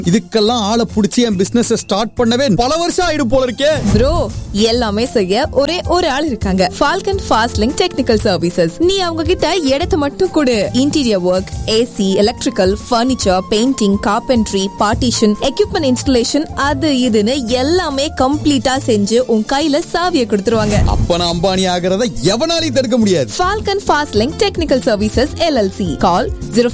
இதுக்கெல்லாம் ஆளை புடிச்சு என் பிசினஸ் ஸ்டார்ட் பண்ணவே பல வருஷம் ஆயிடும் போல இருக்கே. ப்ரோ, எல்லாமே செய்ய ஒரே ஒரு ஆள் இருக்காங்க. Falcon fast link technical services. நீ அவங்க கிட்ட இடத்தை மட்டும் கொடு. Interior work, AC, electrical, furniture, painting, carpentry, partition, equipment installation, அது இதுன்னு எல்லாமே கம்ப்ளீட்டா செஞ்சு உன் கையில சாவியை கொடுத்துருவாங்க. அப்ப நான் அம்பானி ஆகிறத எவனாலையும் தடுக்க முடியாது. Falcon fast link technical services LLC. கால்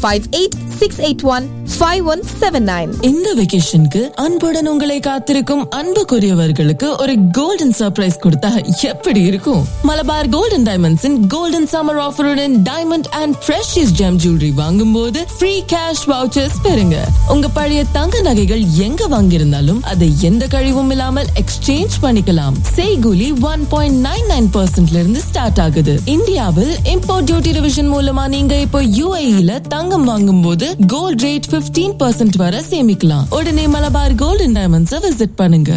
058-681-5179. இந்த வெகேஷனுக்கு அன்புடன் உங்களை காத்திருக்கும் அன்புக்குரியவர்களுக்கு ஒரு கோல்டன் சர்ப்ரைஸ் கொடுத்தா எப்படி இருக்கும்? Malabar golden டைமண்ட்ஸின் golden summer ஆஃபருடன் diamond and precious GeM jewellery வாங்கும் போது ஃப்ரீ கேஷ் வவுச்சர்ஸ் பெறுங்க. உங்க பழைய தங்க நகைகள் எங்க வாங்கியிருந்தாலும் அதை எந்த கழிவும் இல்லாமல் எக்ஸ்சேஞ்ச் பண்ணிக்கலாம். செய்கூலி 1.99% இருந்து ஸ்டார்ட் ஆகுது. இந்தியாவில் இம்போர்ட் டியூட்டி ரிவிஷன் மூலமா நீங்க இப்போ UAE-ல தங்கம் வாங்கும் போது கோல்ட் ரேட் 15% வரை சேமிக்கலாம். உடனே மலபார் கோல்டன் டைமண்ட்ஸை விசிட் பண்ணுங்க.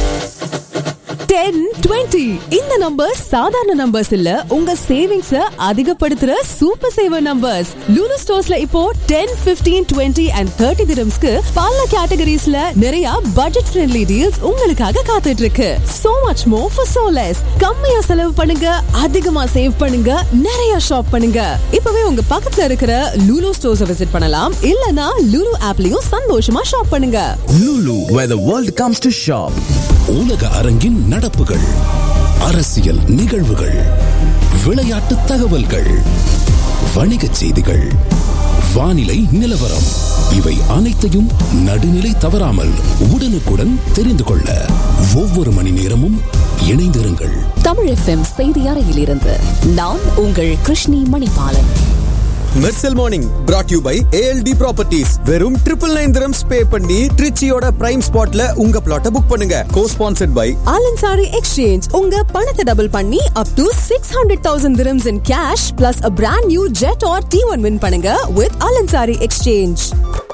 10-20 இந்த நம்பர்ஸ் சாதாரண நம்பர்ஸ் இல்ல, உங்க சேவிங்ஸ் அதிகப்படுத்துற சூப்பர் சேவர் நம்பர்ஸ். லூலு ஸ்டோர்ஸ்ல இப்போ 10, 15, 20 and 30 dirhamsக்கு பல கேட்டகரிஸ்ல நிறைய பட்ஜெட் ஃப்ரெண்ட்லி டீல்ஸ் உங்களுக்காக காத்துட்டு இருக்கு. So much more for so less. கம்மியா செலவு பண்ணுங்க, அதிகமா சேவ் பண்ணுங்க, நிறைய ஷாப் பண்ணுங்க. இப்பவே உங்க பக்கத்துல இருக்கிற லூலு ஸ்டோர்ஸ் விசிட் பண்ணலாம். இல்லனா லூலு ஆப்லயும் சந்தோஷமா ஷாப் பண்ணுங்க. Lulu, where the world comes to shop. உலக அரங்கின் நடப்புகள், அரசியல் நிகழ்வுகள், விளையாட்டு தகவல்கள், வணிகச் செய்திகள், வானிலை நிலவரம், இவை அனைத்தையும் நடுநிலை தவறாமல் உடனுக்குடன் தெரிந்து கொள்ள ஒவ்வொரு மணி நேரமும் இணைந்திருங்கள். தமிழ் FM செய்தி அறையிலிருந்து நான் உங்கள் Krishni Manibalan. Mersal morning brought you by ALD Properties. வெறும் 999 dirhams பே பண்ணி ட்ரிச்சியோட பிரைம் ஸ்பாட்ல உங்க பிளாட்டை புக் பண்ணுங்க. Co-sponsored by Alansari Exchange. உங்க பணத்தை டபுள் பண்ணி up to 600,000 dirhams in cash plus a brand new jet or T1 win பண்ணுங்க with Alansari Exchange.